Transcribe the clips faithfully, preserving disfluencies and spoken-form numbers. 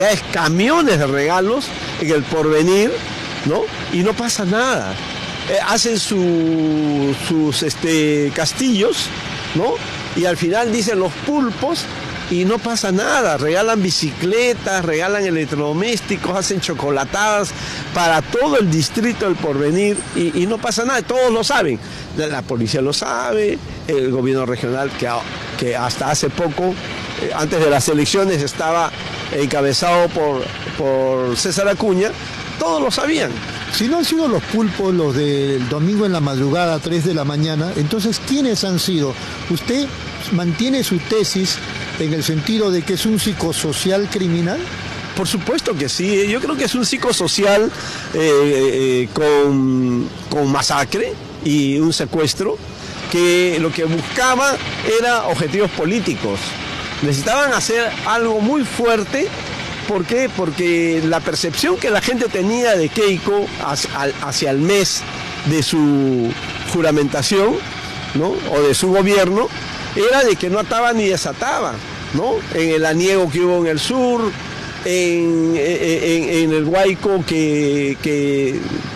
es camiones de regalos en el Porvenir, ¿no? Y no pasa nada. Eh, hacen su, sus este, castillos, ¿no? Y al final dicen los pulpos y no pasa nada. Regalan bicicletas, regalan electrodomésticos, hacen chocolatadas para todo el distrito del Porvenir y, y no pasa nada. Todos lo saben. La policía lo sabe, el gobierno regional que, que hasta hace poco, eh, antes de las elecciones, estaba encabezado por, por César Acuña, todos lo sabían. Si no han sido los pulpos los del domingo en la madrugada, tres de la mañana, entonces, ¿quiénes han sido? ¿Usted mantiene su tesis en el sentido de que es un psicosocial criminal? Por supuesto que sí, yo creo que es un psicosocial eh, eh, con, con masacre y un secuestro, que lo que buscaba era objetivos políticos. Necesitaban hacer algo muy fuerte. ¿Por qué? Porque la percepción que la gente tenía de Keiko hacia el mes de su juramentación, ¿no? O de su gobierno, era de que no ataba ni desataba, ¿no? En el aniego que hubo en el sur, en, en, en el Huayco que, que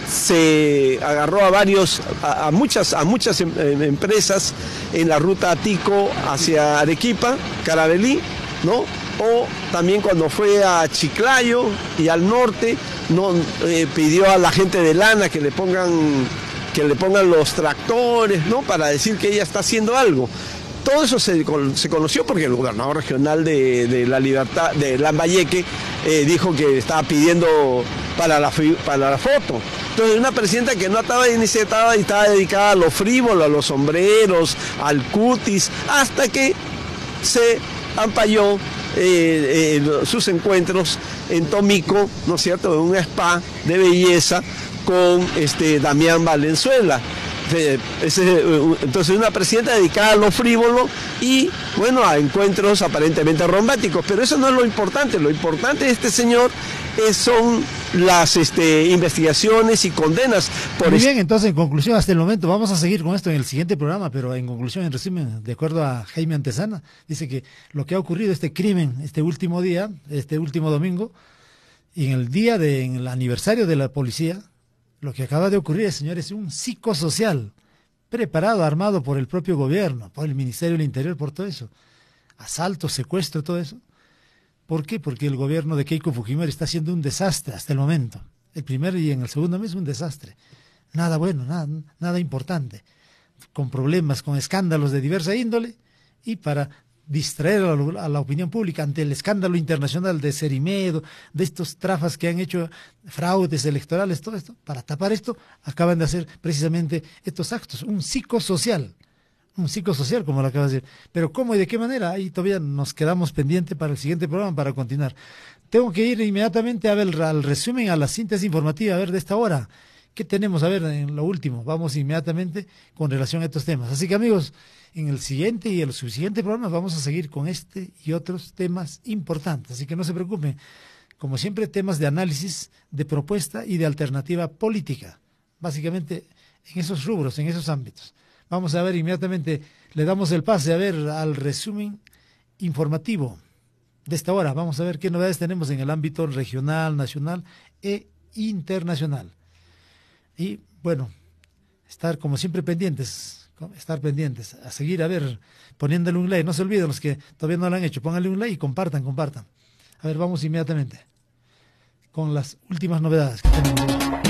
se agarró a varios, a, a muchas, a muchas em, empresas en la ruta Atico hacia Arequipa, Carabelí, ¿no? O también cuando fue a Chiclayo y al norte, no eh, pidió a la gente de Lana que le pongan que le pongan los tractores, ¿no? Para decir que ella está haciendo algo. Todo eso se, se conoció porque el gobernador regional de, de la Libertad, de Lambayeque, eh, dijo que estaba pidiendo para la, para la foto. Entonces, una presidenta que no estaba ni se estaba, y estaba dedicada a lo frívolo, a los sombreros, al cutis, hasta que se ampalló eh, eh, sus encuentros en Tomico, ¿no es cierto?, en un spa de belleza con este Damián Valenzuela. Entonces, una presidenta dedicada a lo frívolo y, bueno, a encuentros aparentemente románticos, pero eso no es lo importante. Lo importante de este señor es, son las este, investigaciones y condenas. Por Muy bien, entonces, en conclusión, hasta el momento, vamos a seguir con esto en el siguiente programa, pero en conclusión, en resumen, de acuerdo a Jaime Antesana, dice que lo que ha ocurrido, este crimen, este último día, este último domingo, y en el día del aniversario de la policía, lo que acaba de ocurrir, señores, es un psicosocial preparado, armado por el propio gobierno, por el Ministerio del Interior, por todo eso. Asalto, secuestro, todo eso. ¿Por qué? Porque el gobierno de Keiko Fujimori está haciendo un desastre hasta el momento. El primer y en el segundo mes un desastre. Nada bueno, nada, nada importante. Con problemas, con escándalos de diversa índole y para distraer a la, a la opinión pública ante el escándalo internacional de Cerimedo, de estos trafas que han hecho, fraudes electorales, todo esto, para tapar esto, acaban de hacer precisamente estos actos, un psicosocial, un psicosocial, como lo acabas de decir. Pero ¿cómo y de qué manera? Ahí todavía nos quedamos pendientes para el siguiente programa, para continuar. Tengo que ir inmediatamente a ver al resumen, a la síntesis informativa, a ver de esta hora. ¿Qué tenemos? A ver, en lo último, vamos inmediatamente con relación a estos temas. Así que, amigos, en el siguiente y el subsiguiente programa vamos a seguir con este y otros temas importantes. Así que no se preocupen. Como siempre, temas de análisis, de propuesta y de alternativa política. Básicamente en esos rubros, en esos ámbitos. Vamos a ver inmediatamente, le damos el pase a ver al resumen informativo de esta hora. Vamos a ver qué novedades tenemos en el ámbito regional, nacional e internacional. Y bueno, estar como siempre pendientes, estar pendientes, a seguir, a ver, poniéndole un like. No se olviden los que todavía no lo han hecho, pónganle un like y compartan, compartan. A ver, vamos inmediatamente con las últimas novedades que tenemos.